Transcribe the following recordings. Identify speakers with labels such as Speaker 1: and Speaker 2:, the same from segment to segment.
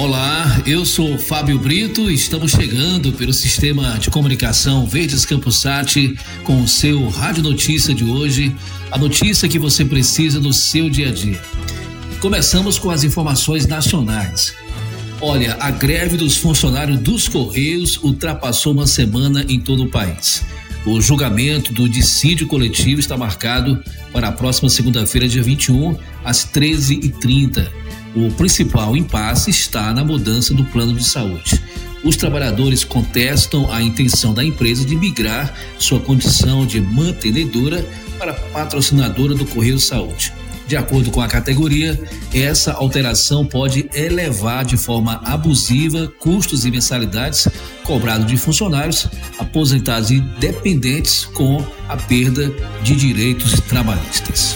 Speaker 1: Olá, eu sou Fábio Brito e estamos chegando pelo sistema de comunicação Verdes Campusat com o seu Rádio Notícia de hoje, a notícia que você precisa no seu dia a dia. Começamos com as informações nacionais. Olha, a greve dos funcionários dos Correios ultrapassou uma semana em todo o país. O julgamento do dissídio coletivo está marcado para a próxima segunda-feira, dia 21, às 13h30. O principal impasse está na mudança do plano de saúde. Os trabalhadores contestam a intenção da empresa de migrar sua condição de mantenedora para patrocinadora do Correio Saúde. De acordo com a categoria, essa alteração pode elevar de forma abusiva custos e mensalidades cobrados de funcionários, aposentados e dependentes com a perda de direitos trabalhistas.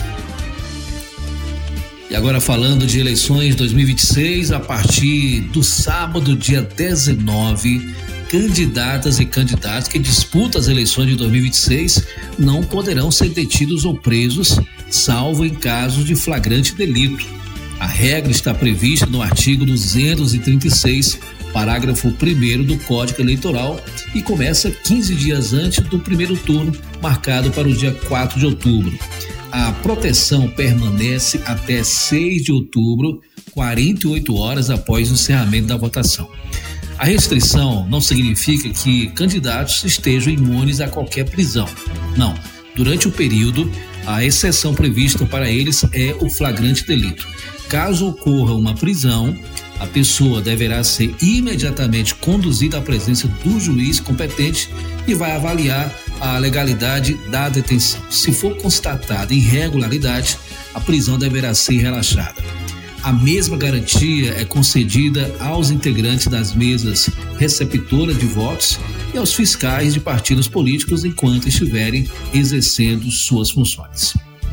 Speaker 1: E agora falando de eleições 2026, a partir do sábado, dia 19, candidatas e candidatos que disputam as eleições de 2026 não poderão ser detidos ou presos, salvo em caso de flagrante delito. A regra está prevista no artigo 236, parágrafo 1º do Código Eleitoral e começa 15 dias antes do primeiro turno, marcado para o dia 4 de outubro. A proteção permanece até 6 de outubro, 48 horas após o encerramento da votação. A restrição não significa que candidatos estejam imunes a qualquer prisão. Não, durante o período, a exceção prevista para eles é o flagrante delito. Caso ocorra uma prisão, a pessoa deverá ser imediatamente conduzida à presença do juiz competente e vai avaliar a legalidade da detenção. Se for constatada irregularidade, a prisão deverá ser relaxada. A mesma garantia é concedida aos integrantes das mesas receptoras de votos e aos fiscais de partidos políticos enquanto estiverem exercendo suas funções.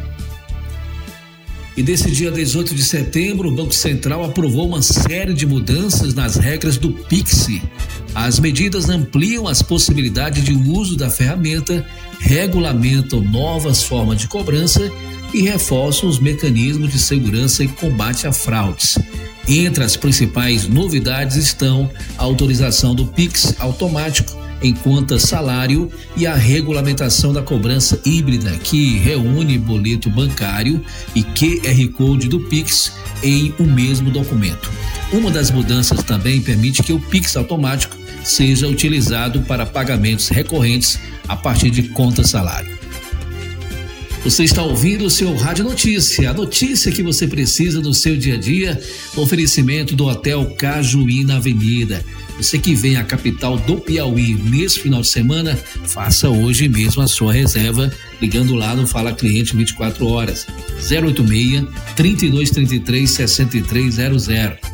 Speaker 1: E nesse dia 18 de setembro, o Banco Central aprovou uma série de mudanças nas regras do Pix. As medidas ampliam as possibilidades de uso da ferramenta, regulamentam novas formas de cobrança e reforçam os mecanismos de segurança e combate a fraudes. Entre as principais novidades estão a autorização do Pix automático em conta salário e a regulamentação da cobrança híbrida, que reúne boleto bancário e QR Code do Pix em um mesmo documento. Uma das mudanças também permite que o Pix automático seja utilizado para pagamentos recorrentes a partir de conta salário. Você está ouvindo o seu Rádio Notícia, a notícia que você precisa no seu dia a dia, oferecimento do Hotel Cajuí na Avenida. Você que vem à capital do Piauí nesse final de semana, faça hoje mesmo a sua reserva, ligando lá no Fala Cliente 24 horas, 086-3233-6300,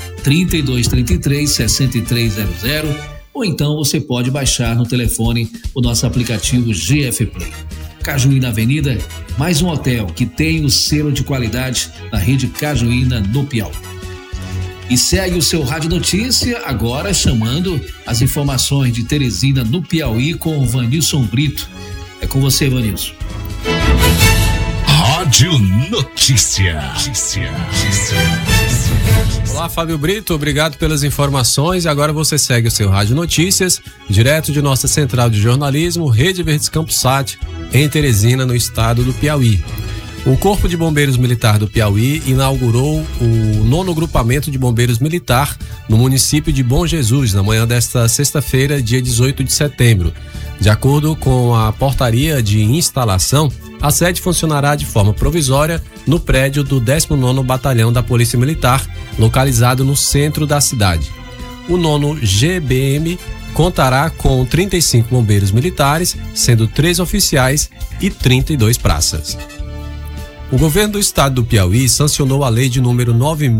Speaker 1: 3233-6300, ou então você pode baixar no telefone o nosso aplicativo GF Play. Cajuína Avenida, mais um hotel que tem o selo de qualidade da rede Cajuína no Piauí. E segue o seu Rádio Notícia, agora chamando as informações de Teresina no Piauí com o Vanilson Brito. É com você, Vanilson.
Speaker 2: Rádio Notícia.
Speaker 3: Olá, Fábio Brito, obrigado pelas informações. Agora você segue o seu Rádio Notícias, direto de nossa central de jornalismo, Rede Verdes Campusat, em Teresina, no estado do Piauí. O Corpo de Bombeiros Militar do Piauí inaugurou o 9º Grupamento de Bombeiros Militar no município de Bom Jesus, na manhã desta sexta-feira, dia 18 de setembro. De acordo com a portaria de instalação, a sede funcionará de forma provisória no prédio do 19º Batalhão da Polícia Militar, localizado no centro da cidade. O 9º GBM contará com 35 bombeiros militares, sendo 3 oficiais e 32 praças. O governo do estado do Piauí sancionou a lei de número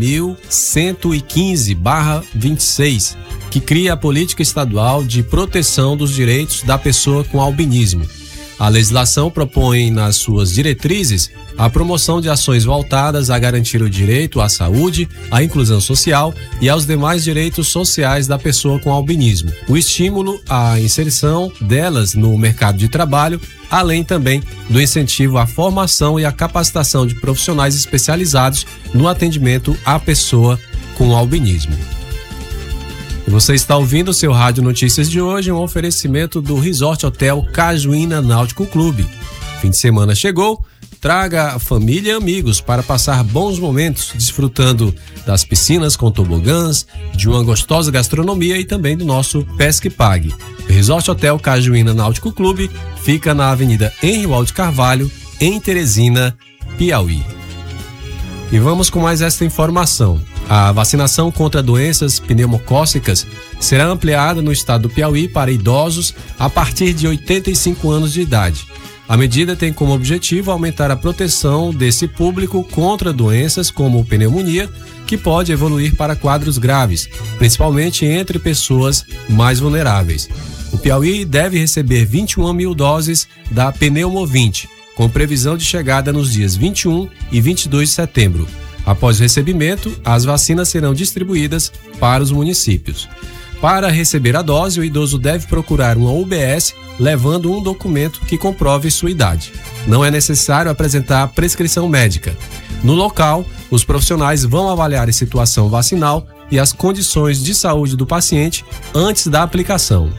Speaker 3: 9.115/26, que cria a política estadual de proteção dos direitos da pessoa com albinismo. A legislação propõe, nas suas diretrizes, a promoção de ações voltadas a garantir o direito à saúde, à inclusão social e aos demais direitos sociais da pessoa com albinismo, o estímulo à inserção delas no mercado de trabalho, além também do incentivo à formação e à capacitação de profissionais especializados no atendimento à pessoa com albinismo. Você está ouvindo o seu Rádio Notícias de hoje, um oferecimento do Resort Hotel Cajuína Náutico Clube. Fim de semana chegou, traga a família e amigos para passar bons momentos, desfrutando das piscinas com tobogãs, de uma gostosa gastronomia e também do nosso Pesque Pague. O Resort Hotel Cajuína Náutico Clube fica na Avenida Henri Walde Carvalho, em Teresina, Piauí. E vamos com mais esta informação. A vacinação contra doenças pneumocócicas será ampliada no estado do Piauí para idosos a partir de 85 anos de idade. A medida tem como objetivo aumentar a proteção desse público contra doenças como pneumonia, que pode evoluir para quadros graves, principalmente entre pessoas mais vulneráveis. O Piauí deve receber 21 mil doses da Pneumovinte, com previsão de chegada nos dias 21 e 22 de setembro. Após o recebimento, as vacinas serão distribuídas para os municípios. Para receber a dose, o idoso deve procurar uma UBS levando um documento que comprove sua idade. Não é necessário apresentar prescrição médica. No local, os profissionais vão avaliar a situação vacinal e as condições de saúde do paciente antes da aplicação.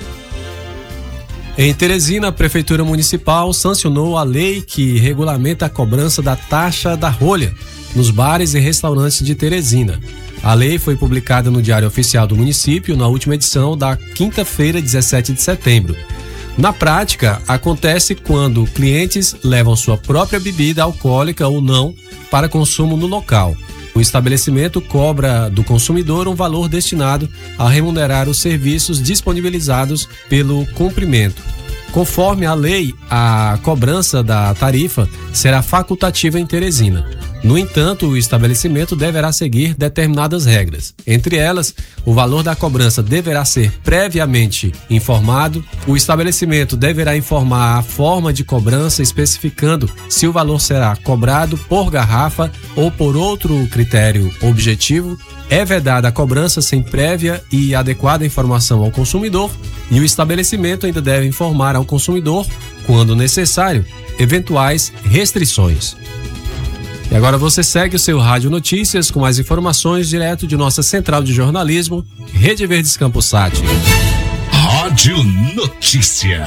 Speaker 3: Em Teresina, a Prefeitura Municipal sancionou a lei que regulamenta a cobrança da taxa da rolha nos bares e restaurantes de Teresina. A lei foi publicada no Diário Oficial do município na última edição da quinta-feira, 17 de setembro. Na prática, acontece quando clientes levam sua própria bebida alcoólica ou não para consumo no local. O estabelecimento cobra do consumidor um valor destinado a remunerar os serviços disponibilizados pelo cumprimento. Conforme a lei, a cobrança da tarifa será facultativa em Teresina. No entanto, o estabelecimento deverá seguir determinadas regras. Entre elas, o valor da cobrança deverá ser previamente informado, o estabelecimento deverá informar a forma de cobrança, especificando se o valor será cobrado por garrafa ou por outro critério objetivo. É vedada a cobrança sem prévia e adequada informação ao consumidor, e o estabelecimento ainda deve informar ao consumidor, quando necessário, eventuais restrições. E agora você segue o seu Rádio Notícias com mais informações direto de nossa central de jornalismo, Rede Verdes Campos Sat.
Speaker 2: Rádio Notícia.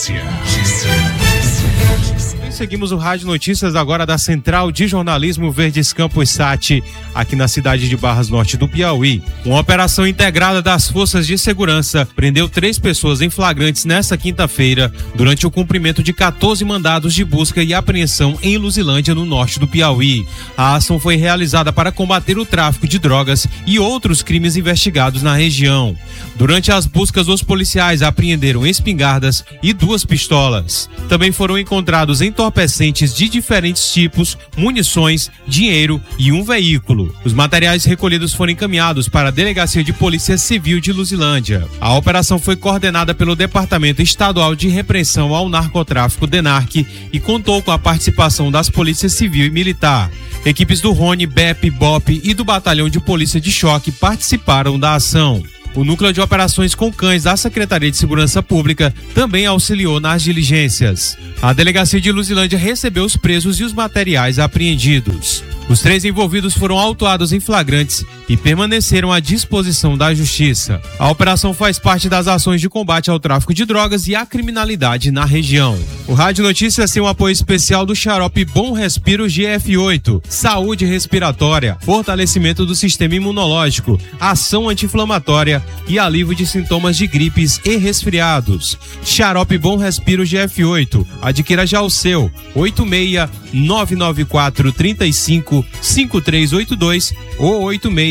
Speaker 4: Seguimos o Rádio Notícias agora da Central de Jornalismo Verdes Campos Sat, aqui na cidade de Barras Norte do Piauí. Uma operação integrada das Forças de Segurança prendeu 3 pessoas em flagrantes nesta quinta-feira, durante o cumprimento de 14 mandados de busca e apreensão em Luzilândia, no norte do Piauí. A ação foi realizada para combater o tráfico de drogas e outros crimes investigados na região. Durante as buscas, os policiais apreenderam espingardas e 2 pistolas. Também foram encontrados entorpecentes de diferentes tipos, munições, dinheiro e um veículo. Os materiais recolhidos foram encaminhados para a Delegacia de Polícia Civil de Luzilândia. A operação foi coordenada pelo Departamento Estadual de Repressão ao Narcotráfico, DENARC, e contou com a participação das Polícias Civil e Militar. Equipes do Rony, BEP, BOP e do Batalhão de Polícia de Choque participaram da ação. O Núcleo de Operações com Cães da Secretaria de Segurança Pública também auxiliou nas diligências. A Delegacia de Luzilândia recebeu os presos e os materiais apreendidos. Os 3 envolvidos foram autuados em flagrantes e permaneceram à disposição da Justiça. A operação faz parte das ações de combate ao tráfico de drogas e à criminalidade na região. O Rádio Notícias tem um apoio especial do xarope Bom Respiro GF8, saúde respiratória, fortalecimento do sistema imunológico, ação anti-inflamatória e alívio de sintomas de gripes e resfriados. Xarope Bom Respiro GF8, adquira já o seu, 86-994-35-5382 ou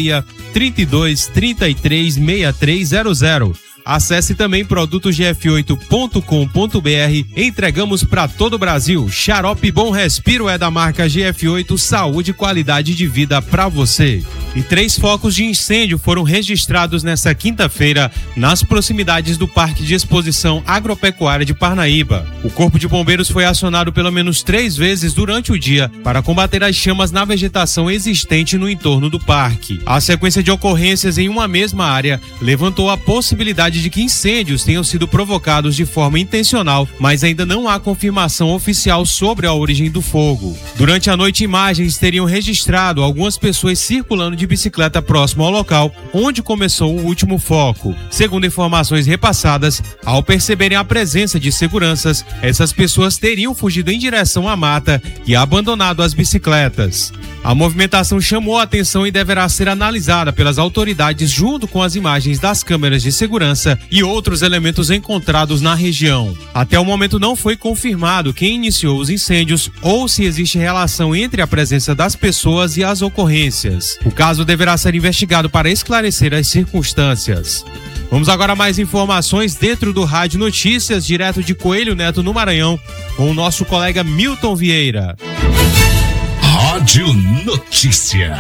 Speaker 4: 86-32-33-6300. Acesse também produtosgf8.com.br. Entregamos para todo o Brasil. Xarope Bom Respiro é da marca GF8, saúde e qualidade de vida para você. E 3 focos de incêndio foram registrados nesta quinta-feira nas proximidades do Parque de Exposição Agropecuária de Parnaíba. O Corpo de Bombeiros foi acionado pelo menos 3 vezes durante o dia para combater as chamas na vegetação existente no entorno do parque. A sequência de ocorrências em uma mesma área levantou a possibilidade de que incêndios tenham sido provocados de forma intencional, mas ainda não há confirmação oficial sobre a origem do fogo. Durante a noite, imagens teriam registrado algumas pessoas circulando de bicicleta próximo ao local onde começou o último foco. Segundo informações repassadas, ao perceberem a presença de seguranças, essas pessoas teriam fugido em direção à mata e abandonado as bicicletas. A movimentação chamou a atenção e deverá ser analisada pelas autoridades junto com as imagens das câmeras de segurança e outros elementos encontrados na região. Até o momento não foi confirmado quem iniciou os incêndios ou se existe relação entre a presença das pessoas e as ocorrências. O caso deverá ser investigado para esclarecer as circunstâncias. Vamos agora a mais informações dentro do Rádio Notícias, direto de Coelho Neto, no Maranhão, com o nosso colega Milton Vieira.
Speaker 2: Rádio Notícia.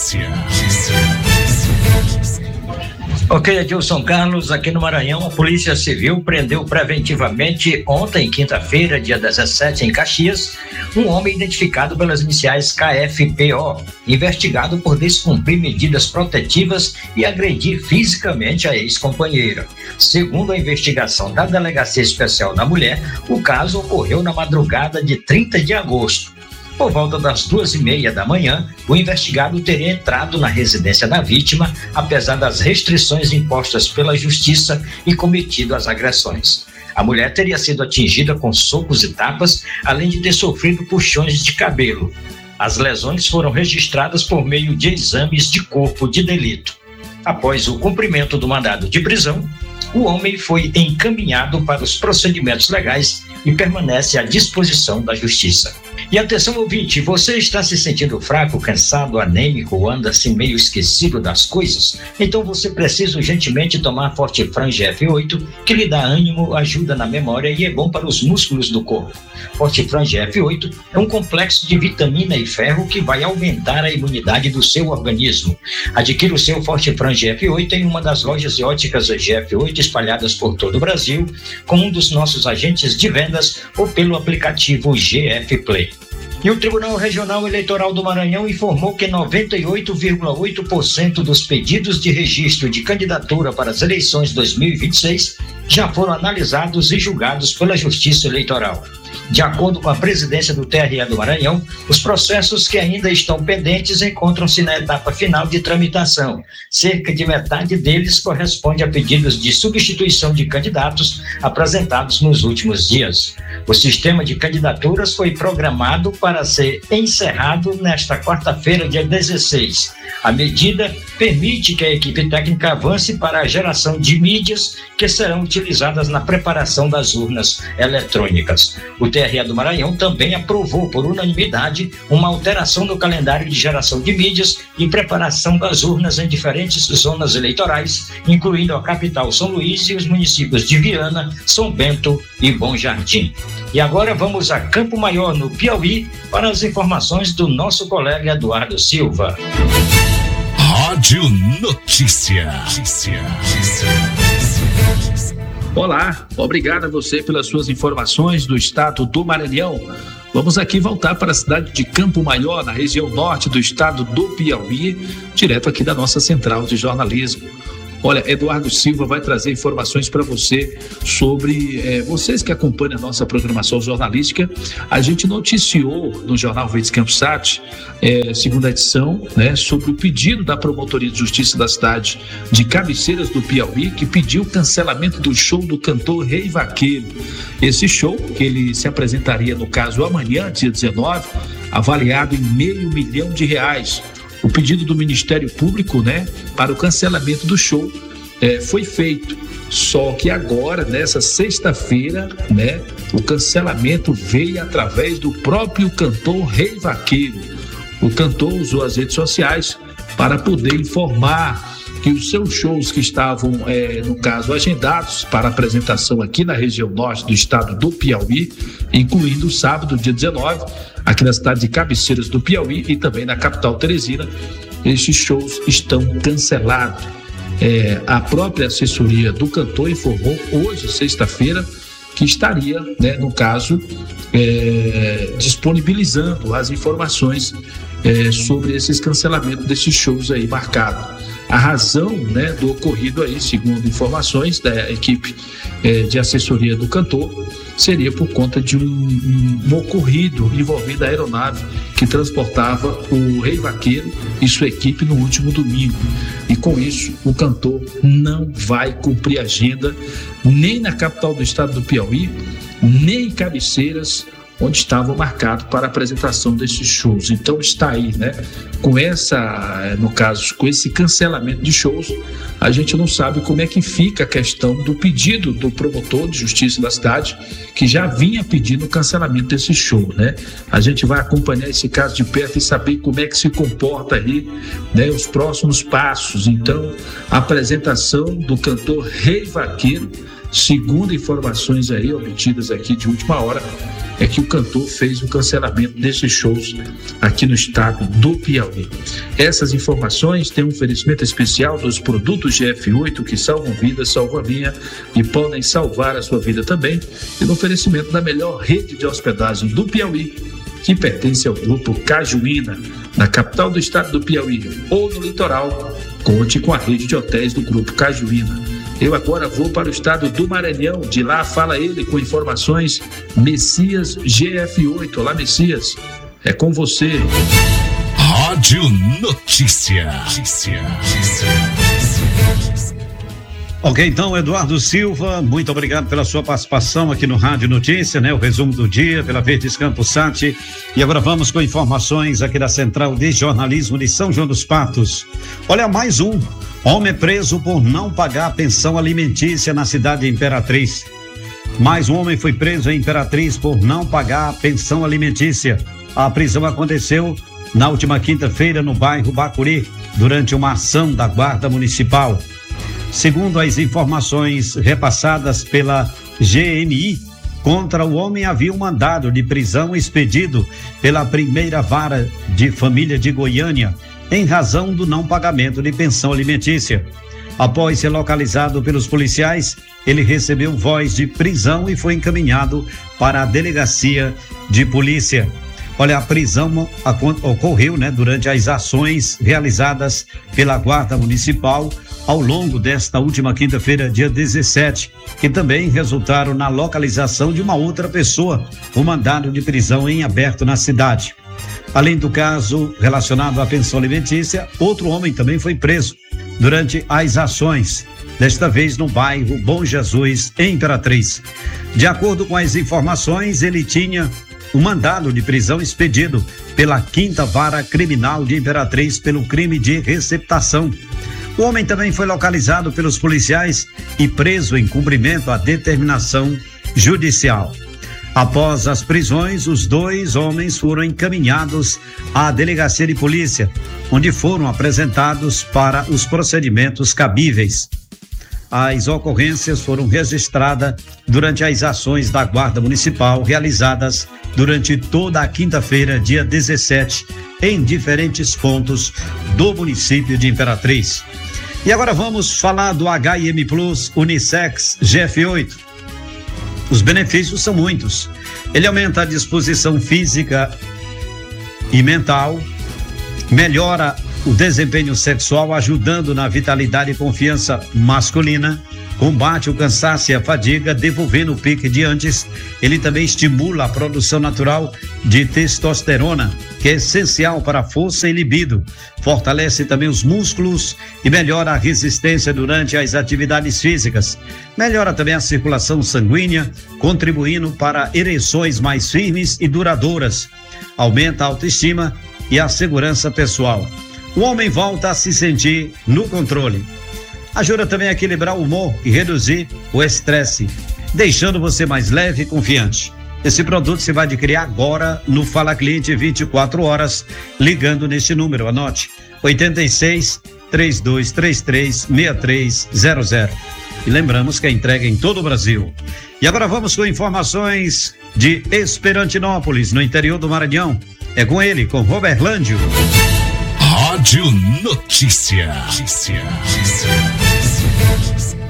Speaker 5: Ok, Edilson Carlos, aqui no Maranhão, a Polícia Civil prendeu preventivamente ontem, quinta-feira, dia 17, em Caxias, um homem identificado pelas iniciais KFPO, investigado por descumprir medidas protetivas e agredir fisicamente a ex-companheira. Segundo a investigação da Delegacia Especial da Mulher, o caso ocorreu na madrugada de 30 de agosto. Por volta das 2h30 da manhã, o investigado teria entrado na residência da vítima, apesar das restrições impostas pela Justiça, e cometido as agressões. A mulher teria sido atingida com socos e tapas, além de ter sofrido puxões de cabelo. As lesões foram registradas por meio de exames de corpo de delito. Após o cumprimento do mandado de prisão, o homem foi encaminhado para os procedimentos legais e permanece à disposição da Justiça. E atenção, ouvinte, você está se sentindo fraco, cansado, anêmico ou anda assim meio esquecido das coisas? Então você precisa urgentemente tomar Fortifran GF8, que lhe dá ânimo, ajuda na memória e é bom para os músculos do corpo. Fortifran GF8 é um complexo de vitamina e ferro que vai aumentar a imunidade do seu organismo. Adquira o seu Fortifran GF8 em uma das lojas de óticas GF8 espalhadas por todo o Brasil, com um dos nossos agentes de vendas ou pelo aplicativo GF Play. E o Tribunal Regional Eleitoral do Maranhão informou que 98,8% dos pedidos de registro de candidatura para as eleições 2026 já foram analisados e julgados pela Justiça Eleitoral. De acordo com a presidência do TRE do Maranhão, os processos que ainda estão pendentes encontram-se na etapa final de tramitação. Cerca de metade deles corresponde a pedidos de substituição de candidatos apresentados nos últimos dias. O sistema de candidaturas foi programado para ser encerrado nesta quarta-feira, dia 16. A medida permite que a equipe técnica avance para a geração de mídias que serão utilizadas na preparação das urnas eletrônicas. O TRE do Maranhão também aprovou por unanimidade uma alteração no calendário de geração de mídias e preparação das urnas em diferentes zonas eleitorais, incluindo a capital São Luís e os municípios de Viana, São Bento e Bom Jardim. E agora vamos a Campo Maior, no Piauí, para as informações do nosso colega Eduardo Silva.
Speaker 2: Rádio Notícia.
Speaker 1: Olá, obrigado a você pelas suas informações do estado do Maranhão. Vamos aqui voltar para a cidade de Campo Maior, na região norte do estado do Piauí, direto aqui da nossa central de jornalismo. Olha, Eduardo Silva vai trazer informações para você sobre vocês que acompanham a nossa programação jornalística. A gente noticiou no Jornal Verdes Campos Sat, segunda edição, né, sobre o pedido da Promotoria de Justiça da cidade de Cabeceiras do Piauí, que pediu o cancelamento do show do cantor Rei Vaqueiro. Esse show, que ele se apresentaria, no caso, amanhã, dia 19, avaliado em R$500 mil. O pedido do Ministério Público, né, para o cancelamento do show foi feito. Só que agora, nessa sexta-feira, né, o cancelamento veio através do próprio cantor Rei Vaqueiro. O cantor usou as redes sociais para poder informar que os seus shows que estavam, no caso, agendados para apresentação aqui na região norte do estado do Piauí, incluindo o sábado, dia 19, aqui na cidade de Cabeceiras do Piauí e também na capital Teresina, estes shows estão cancelados. A própria assessoria do cantor informou hoje, sexta-feira, que estaria, né, no caso, disponibilizando as informações sobre esses cancelamentos desses shows aí marcados. A razão, né, do ocorrido aí, segundo informações da equipe de assessoria do cantor, seria por conta de um ocorrido envolvendo a aeronave
Speaker 6: que transportava o Rei Vaqueiro e sua equipe no último domingo. E com isso, o cantor não vai cumprir agenda nem na capital do estado do Piauí, nem em Cabeceiras, onde estava marcado para a apresentação desses shows. Então está aí, né? Com esse cancelamento de shows, a gente não sabe como é que fica a questão do pedido do promotor de justiça da cidade, que já vinha pedindo o cancelamento desse show, né? A gente vai acompanhar esse caso de perto e saber como é que se comporta aí, né? Os próximos passos. Então, a apresentação do cantor Rei Vaqueiro, segundo informações aí obtidas aqui de última hora, é que o cantor fez o cancelamento desses shows aqui no estado do Piauí. Essas informações têm um oferecimento especial dos produtos GF8 que salvam vidas, salvam a minha e podem salvar a sua vida também, e no oferecimento da melhor rede de hospedagem do Piauí, que pertence ao grupo Cajuína, na capital do estado do Piauí ou no litoral. Conte com a rede de hotéis do grupo Cajuína. Eu agora vou para o estado do Maranhão. De lá fala ele com informações, Messias GF8. Olá, Messias, é com você.
Speaker 2: Rádio Notícia.
Speaker 7: Ok, então, Eduardo Silva, muito obrigado pela sua participação aqui no Rádio Notícia, né? O resumo do dia pela Verdes Campos Sat. E agora vamos com informações aqui da Central de Jornalismo de São João dos Patos. Olha, mais um homem preso por não pagar a pensão alimentícia na cidade de Imperatriz. Mais um homem foi preso em Imperatriz por não pagar a pensão alimentícia. A prisão aconteceu na última quinta-feira no bairro Bacuri, durante uma ação da Guarda Municipal. Segundo as informações repassadas pela GMI, contra o homem havia um mandado de prisão expedido pela primeira vara de família de Goiânia, em razão do não pagamento de pensão alimentícia. Após ser localizado pelos policiais, ele recebeu voz de prisão e foi encaminhado para a delegacia de polícia. Olha, a prisão ocorreu, né, durante as ações realizadas pela Guarda Municipal ao longo desta última quinta-feira, dia 17, que também resultaram na localização de uma outra pessoa, com mandado de prisão em aberto na cidade. Além do caso relacionado à pensão alimentícia, outro homem também foi preso durante as ações, desta vez no bairro Bom Jesus, em Imperatriz. De acordo com as informações, ele tinha um mandado de prisão expedido pela 5ª Vara Criminal de Imperatriz pelo crime de receptação. O homem também foi localizado pelos policiais e preso em cumprimento à determinação judicial. Após as prisões, os dois homens foram encaminhados à delegacia de polícia, onde foram apresentados para os procedimentos cabíveis. As ocorrências foram registradas durante as ações da Guarda Municipal realizadas durante toda a quinta-feira, dia 17, em diferentes pontos do município de Imperatriz. E agora vamos falar do HIM Plus Unissex GF8. Os benefícios são muitos. Ele aumenta a disposição física e mental, melhora o desempenho sexual, ajudando na vitalidade e confiança masculina, combate o cansaço e a fadiga, devolvendo o pique de antes. Ele também estimula a produção natural de testosterona, que é essencial para a força e libido. Fortalece também os músculos e melhora a resistência durante as atividades físicas. Melhora também a circulação sanguínea, contribuindo para ereções mais firmes e duradouras. Aumenta a autoestima e a segurança pessoal. O homem volta a se sentir no controle. Ajuda também a equilibrar o humor e reduzir o estresse, deixando você mais leve e confiante. Esse produto você vai adquirir agora no Fala Cliente 24 horas, ligando neste número, anote, 86-3233-6300. E lembramos que a entrega é em todo o Brasil. E agora vamos com informações de Esperantinópolis, no interior do Maranhão. É com ele, com Roberlândio.
Speaker 2: Rádio Notícia.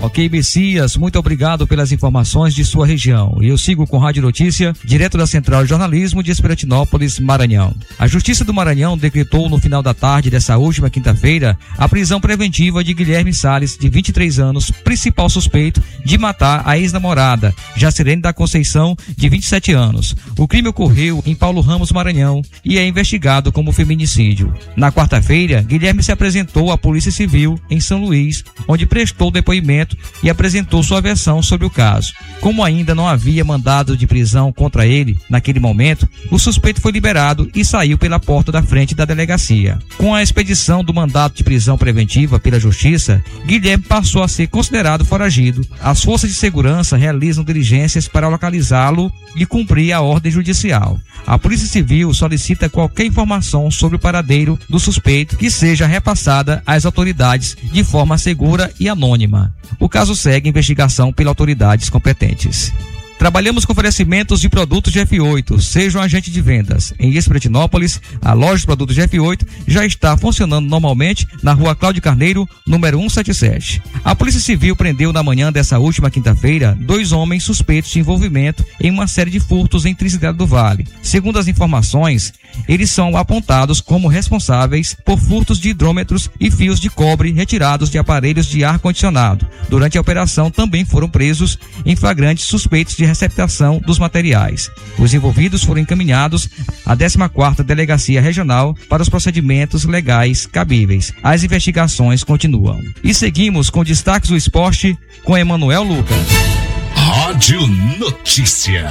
Speaker 8: Ok, Messias, muito obrigado pelas informações de sua região. Eu sigo com Rádio Notícia, direto da Central de Jornalismo de Esperantinópolis, Maranhão. A Justiça do Maranhão decretou no final da tarde dessa última quinta-feira a prisão preventiva de Guilherme Salles, de 23 anos, principal suspeito de matar a ex-namorada, Jacirene da Conceição, de 27 anos. O crime ocorreu em Paulo Ramos, Maranhão, e é investigado como feminicídio. Na quarta-feira, Guilherme se apresentou à Polícia Civil em São Luís, onde prestou depoimento e apresentou sua versão sobre o caso. Como ainda não havia mandado de prisão contra ele naquele momento, o suspeito foi liberado e saiu pela porta da frente da delegacia. Com a expedição do mandato de prisão preventiva pela Justiça, Guilherme passou a ser considerado foragido. As forças de segurança realizam diligências para localizá-lo e cumprir a ordem judicial. A Polícia Civil solicita qualquer informação sobre o paradeiro do suspeito que seja repassada às autoridades de forma segura e anônima. O caso segue investigação pelas autoridades competentes. Trabalhamos com oferecimentos de produtos de F8. Seja um agente de vendas. Em Esperantinópolis, a loja de produtos de F8 já está funcionando normalmente na rua Cláudio Carneiro, número 177. A Polícia Civil prendeu na manhã dessa última quinta-feira 2 homens suspeitos de envolvimento em uma série de furtos em Trindade do Vale. Segundo as informações, eles são apontados como responsáveis por furtos de hidrômetros e fios de cobre retirados de aparelhos de ar-condicionado. Durante a operação também foram presos em flagrantes suspeitos de receptação dos materiais. Os envolvidos foram encaminhados à 14ª Delegacia Regional para os procedimentos legais cabíveis. As investigações continuam. E seguimos com destaques do esporte com Emanuel Lucas.
Speaker 2: Rádio Notícia.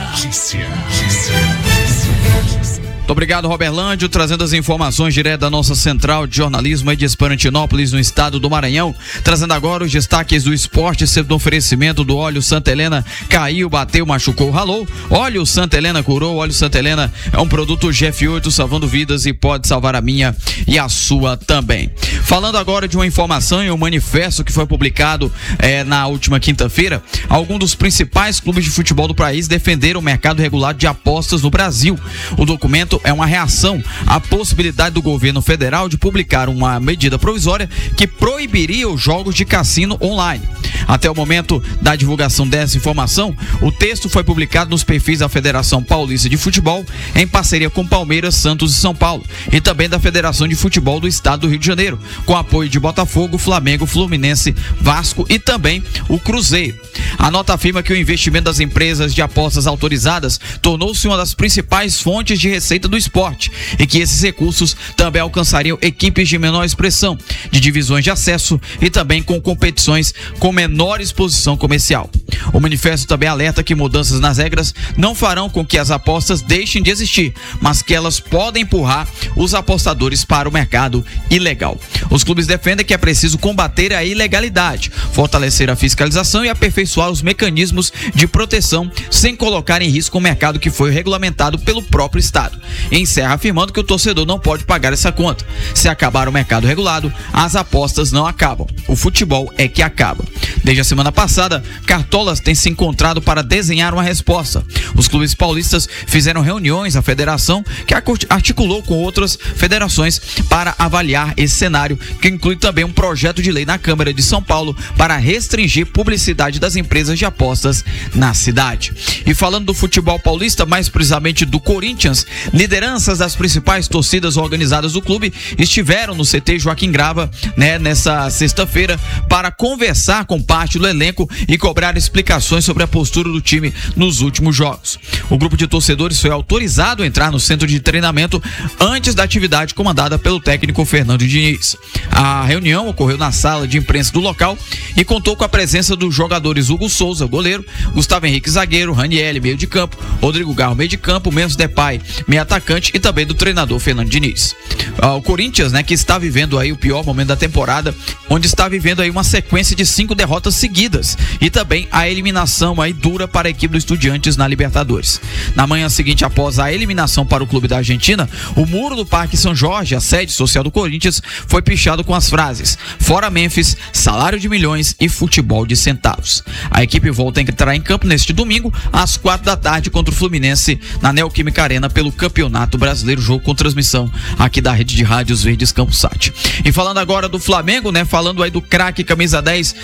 Speaker 9: Muito obrigado, Roberlândio, trazendo as informações direto da nossa central de jornalismo de Esperantinópolis, no estado do Maranhão. Trazendo agora os destaques do esporte, sempre no oferecimento do óleo Santa Helena. Caiu, bateu, machucou, ralou. Óleo Santa Helena curou. Óleo Santa Helena é um produto GF8 salvando vidas e pode salvar a minha e a sua também. Falando agora de uma informação e um manifesto que foi publicado na última quinta-feira, alguns dos principais clubes de futebol do país defenderam o mercado regulado de apostas no Brasil. O documento é uma reação à possibilidade do governo federal de publicar uma medida provisória que proibiria os jogos de cassino online. Até o momento da divulgação dessa informação, o texto foi publicado nos perfis da Federação Paulista de Futebol, em parceria com Palmeiras, Santos e São Paulo, e também da Federação de Futebol do Estado do Rio de Janeiro, com apoio de Botafogo, Flamengo, Fluminense, Vasco e também o Cruzeiro. A nota afirma que o investimento das empresas de apostas autorizadas tornou-se uma das principais fontes de receita do esporte e que esses recursos também alcançariam equipes de menor expressão, de divisões de acesso e também com competições com menor exposição comercial. O manifesto também alerta que mudanças nas regras não farão com que as apostas deixem de existir, mas que elas podem empurrar os apostadores para o mercado ilegal. Os clubes defendem que é preciso combater a ilegalidade, fortalecer a fiscalização e aperfeiçoar os mecanismos de proteção sem colocar em risco o mercado que foi regulamentado pelo próprio Estado. E encerra afirmando que o torcedor não pode pagar essa conta. Se acabar o mercado regulado, as apostas não acabam. O futebol é que acaba. Desde a semana passada, cartolas têm se encontrado para desenhar uma resposta. Os clubes paulistas fizeram reuniões à federação, que articulou com outras federações para avaliar esse cenário, que inclui também um projeto de lei na Câmara de São Paulo para restringir publicidade das empresas de apostas na cidade. E falando do futebol paulista, mais precisamente do Corinthians, lideranças das principais torcidas organizadas do clube estiveram no CT Joaquim Grava, nessa sexta-feira, para conversar com parte do elenco e cobrar explicações sobre a postura do time nos últimos jogos. O grupo de torcedores foi autorizado a entrar no centro de treinamento antes da atividade comandada pelo técnico Fernando Diniz. A reunião ocorreu na sala de imprensa do local e contou com a presença dos jogadores Hugo Souza, goleiro, Gustavo Henrique, zagueiro, Ranieri, meio de campo, Rodrigo Garro, meio de campo, Mendes Depay, meio atacante, e também do treinador Fernando Diniz. O Corinthians, que está vivendo aí o pior momento da temporada, onde está vivendo aí uma sequência de 5 derrotas seguidas e também a eliminação aí dura para a equipe do Estudiantes na Libertadores. Na manhã seguinte, após a eliminação para o clube da Argentina, o muro do Parque São Jorge, a sede social do Corinthians, foi pichado com as frases: fora Memphis, salário de milhões e futebol de centavos. A equipe volta a entrar em campo neste domingo às 4 da tarde contra o Fluminense na Neoquímica Arena pelo Campeonato Brasileiro, jogo com transmissão aqui da rede de rádios Verdes Campos Sat. E falando agora do Flamengo, falando aí do craque camisa 10 de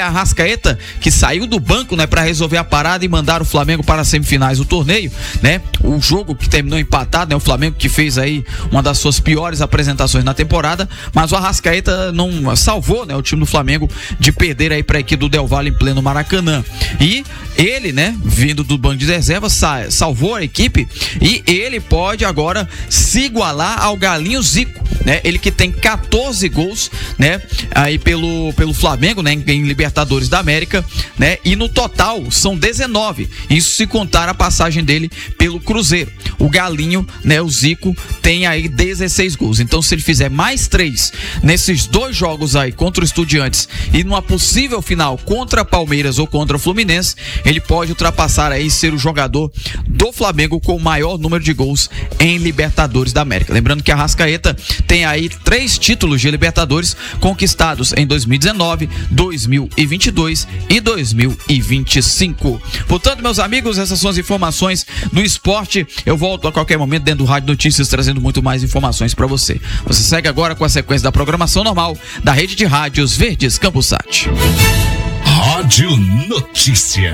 Speaker 9: Arrascaeta, que saiu do banco, né, para resolver a parada e mandar o Flamengo para as semifinais do torneio, né? O jogo que terminou empatado, né? O Flamengo que fez aí uma das suas piores apresentações na temporada, mas o Arrascaeta não salvou, né, o time do Flamengo de perder aí para a equipe do Del Valle em pleno Maracanã. E ele, né, vindo do banco de reserva, salvou a equipe e ele pode agora se igualar ao Galinho Zico, né? Ele que tem 14 gols, né, aí pelo Flamengo, né, em Libertadores da América, né? E no total são 19. Isso se contar a passagem dele pelo Cruzeiro. O Galinho, né, o Zico, tem aí 16 gols. Então, se ele fizer mais 3 nesses 2 jogos aí contra o Estudiantes e numa possível final contra Palmeiras ou contra o Fluminense, ele pode ultrapassar aí, ser o jogador do Flamengo com o maior número de gols em Libertadores da América. Lembrando que a Arrascaeta tem aí 3 títulos de Libertadores conquistados em 2019, 2022 e 2025. Portanto, meus amigos, essas são as informações do esporte. Eu volto a qualquer momento dentro do Rádio Notícias trazendo muito mais informações para você. Você segue agora com a sequência da programação normal da rede de rádios Verdes Campus Sat.
Speaker 2: Rádio Notícia.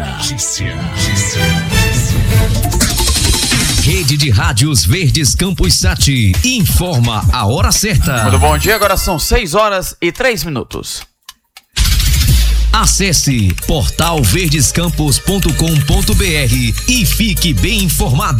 Speaker 10: Rede de Rádios Verdes Campus Sat informa a hora certa.
Speaker 9: Muito bom dia, agora são 6h03.
Speaker 10: Acesse portalverdescampus.com.br e fique bem informado.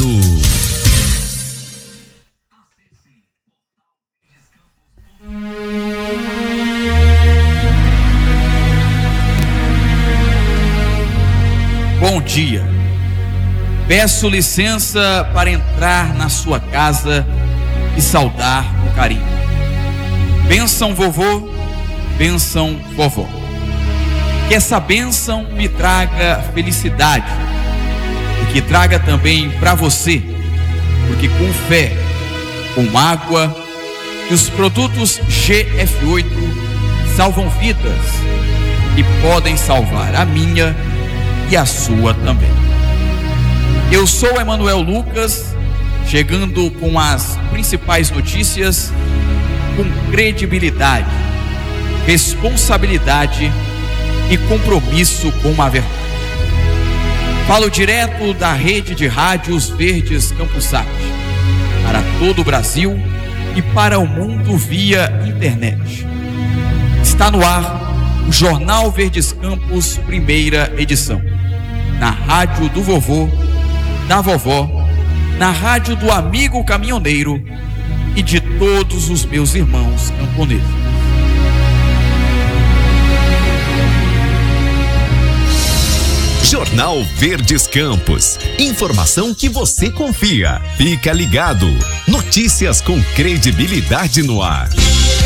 Speaker 9: Bom dia. Peço licença para entrar na sua casa e saudar com carinho. Bênção vovô, bênção vovó. Que essa bênção me traga felicidade e que traga também para você, porque com fé, com água e os produtos GF8 salvam vidas e podem salvar a minha e a sua também. Eu sou Emanuel Lucas, chegando com as principais notícias com credibilidade, responsabilidade e compromisso com a verdade. Falo direto da rede de rádios Verdes Campus Sat, para todo o Brasil e para o mundo via internet. Está no ar o Jornal Verdes Campus, primeira edição, na rádio do vovô, da vovó, na rádio do amigo caminhoneiro e de todos os meus irmãos camponeses.
Speaker 10: Jornal Verdes Campos. Informação que você confia. Fica ligado. Notícias com credibilidade no ar.